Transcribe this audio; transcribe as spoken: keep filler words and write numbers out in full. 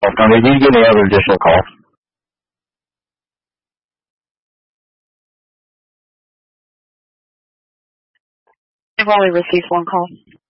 Did you get any other additional calls? I've only received one call.